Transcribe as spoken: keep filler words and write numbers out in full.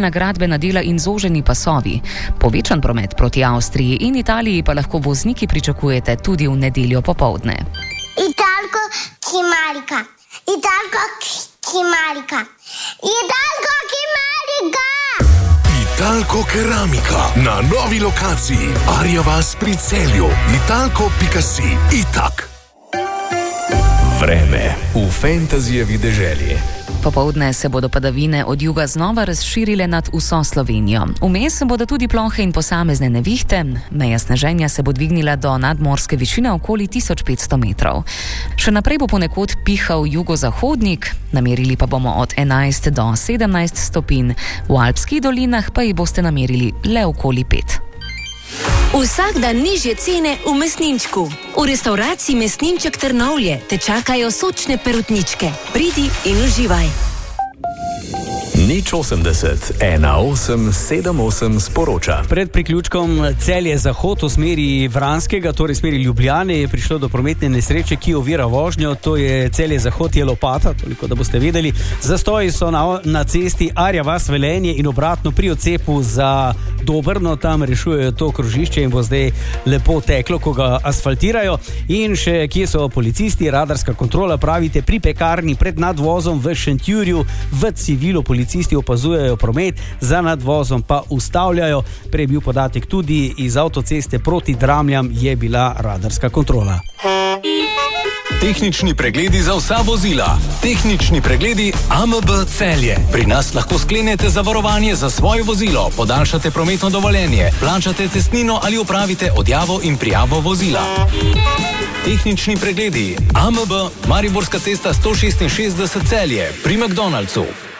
prepovedana gradbena dela in zoženi pasovi. Povečan promet proti Avstriji in Italiji pa lahko vozniki pričakujete tudi v nedeljo popoldne. Italko Kimarika, Italko Kimarika, Italko Kimarika! Italko Keramika na novi lokaciji Arja vas pri Celju. Italko pika si. Itak. Vreme v Fantasyjevi deželi. Popoldne se bodo padavine od juga znova razširile nad vso Slovenijo. Vmes bodo tudi plohe in posamezne nevihte. Meja sneženja se bo dvignila do nadmorske višine okoli tisoč petsto metrov. Še naprej bo ponekod pihal jugozahodnik, namerili pa bomo od enajst do sedemnajst stopinj. V alpskih dolinah pa jih boste namerili le okoli pet. Vsak dan nižje cene v mesninčku. V restavraciji Mesninček Trnovlje te čakajo sočne perutničke. Pridi in uživaj. Nič osemdeset, ena osem sedem osem sporoča. Pred priključkom Celje-Zahod v smeri Vranskega, torej smeri Ljubljane, je prišlo do prometne nesreče, ki ovira vožnjo. To je Celje-Zahod je Lopata, toliko da boste vedeli. Zastoji so na, na cesti Arja vas Velenje in obratno pri odcepu za Dobrno. Tam rešujejo to krožišče in bo zdaj lepo teklo, ko ga asfaltirajo. In še kje so policisti, radarska kontrola, pravite, pri pekarni pred nadvozom v Šentjurju v civilu policisti opazujejo promet, za nadvozom pa ustavljajo. Prej je bil podatek tudi iz avtoceste proti Dramljam je bila radarska kontrola. Tehnični pregledi za vsa vozila. Tehnični pregledi A M B Celje. Pri nas lahko sklenete zavarovanje za svoje vozilo, podaljšate prometno dovoljenje, plačate cestnino ali opravite odjavo in prijavo vozila. Tehnični pregledi A M B Mariborska cesta sto šestinšestdeset Celje pri McDonald'su.